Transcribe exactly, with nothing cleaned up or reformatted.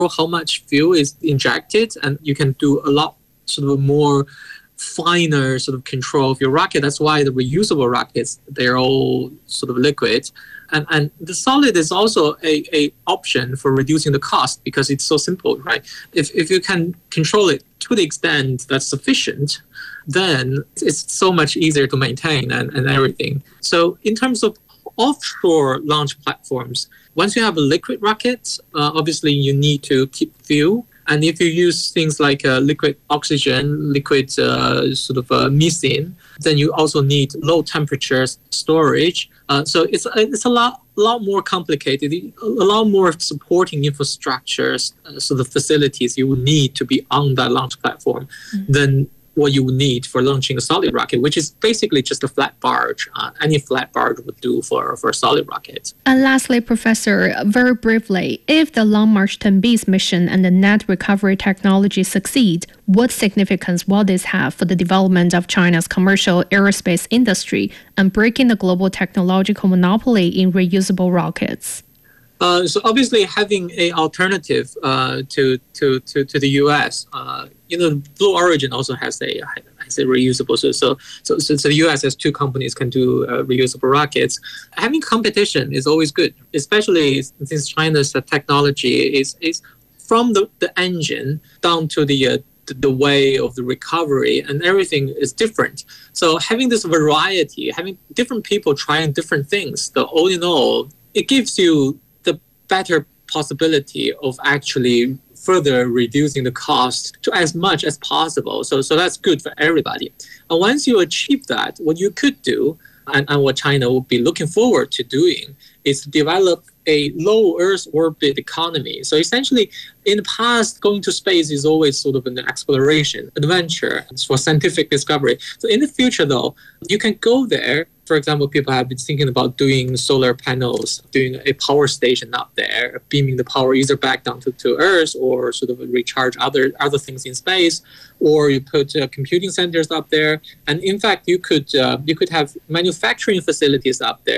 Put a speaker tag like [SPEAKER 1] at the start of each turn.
[SPEAKER 1] how much fuel is injected, and you can do a lot sort of more finer sort of control of your rocket. That's why the reusable rockets, they're all sort of liquid. And, and the solid is also a, a option for reducing the cost because it's so simple, right? If, if you can control it to the extent that's sufficient, then it's so much easier to maintain and, and everything. So in terms of offshore launch platforms, once you have a liquid rocket, uh, obviously you need to keep fuel. And if you use things like uh, liquid oxygen, liquid uh, sort of uh, methane, then you also need low temperature storage. Uh, so it's it's a lot lot more complicated, a lot more supporting infrastructures, uh, sort of facilities you would need to be on that launch platform mm-hmm. than what you would need for launching a solid rocket, which is basically just a flat barge. Uh, any flat barge would do for, for a solid rocket.
[SPEAKER 2] And lastly, Professor, very briefly, if the Long March ten B's mission and the net recovery technology succeed, what significance will this have for the development of China's commercial aerospace industry and breaking the global technological monopoly in reusable rockets?
[SPEAKER 1] Uh, so obviously having an alternative uh, to, to, to, to the U S, uh, you know, Blue Origin also has a, has a reusable. So, so, so, so the U S has two companies can do uh, reusable rockets. Having competition is always good, especially since China's uh, technology is, is from the, the engine down to the uh, the way of the recovery, and everything is different. So having this variety, having different people trying different things, the all in all, it gives you better possibility of actually further reducing the cost to as much as possible. So, so that's good for everybody. And once you achieve that, what you could do, and, and what China will be looking forward to doing, is to develop a low Earth orbit economy. So essentially, in the past, going to space is always sort of an exploration, adventure for scientific discovery. So in the future, though, you can go there. For example, people have been thinking about doing solar panels, doing a power station up there, beaming the power either back down to, to Earth or sort of recharge other other things in space, or you put uh, computing centers up there. And in fact, you could uh, you could have manufacturing facilities up there.